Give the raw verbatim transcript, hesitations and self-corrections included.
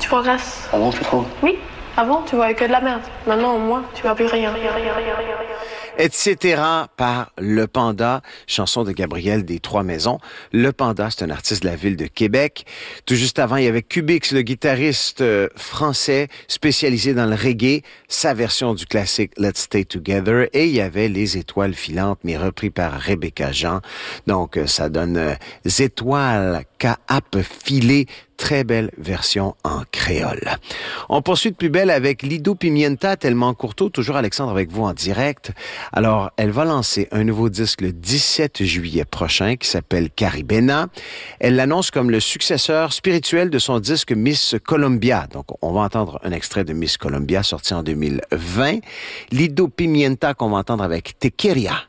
Tu progresses. Ah bon, tu trouves? Oui. Avant, tu voyais que de la merde. Maintenant, au moins, tu vois plus rien. rien, rien, rien, rien, rien. Etc. par Le Panda, chanson de Gabriel des Trois-Maisons. Le Panda, c'est un artiste de la ville de Québec. Tout juste avant, il y avait Cubix, le guitariste euh, français spécialisé dans le reggae, sa version du classique Let's Stay Together. Et il y avait Les Étoiles filantes, mais repris par Rebecca Jean. Donc, euh, ça donne euh, Étoiles qu'a filé. Très belle version en créole. On poursuit de plus belle avec Lido Pimienta, tellement courteau. Toujours Alexandre avec vous en direct. Alors, elle va lancer un nouveau disque le dix-sept juillet prochain qui s'appelle Caribena. Elle l'annonce comme le successeur spirituel de son disque Miss Colombia. Donc, on va entendre un extrait de Miss Colombia sorti en deux mille vingt. Lido Pimienta qu'on va entendre avec Te Quería.